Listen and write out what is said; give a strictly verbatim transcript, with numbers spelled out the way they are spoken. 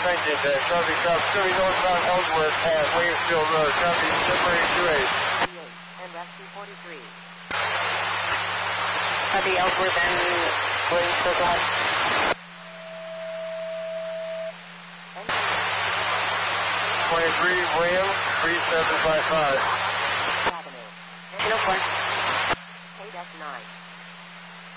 Thank you, Dave. Copy, copy. Copy northbound Ellsworth at Williamsfield Road. Copy, Temporary two eight. And Rescue forty-three. Copy, Ellsworth and Williamsfield, go ahead. twenty-three, William, three seven five five. eight oh four.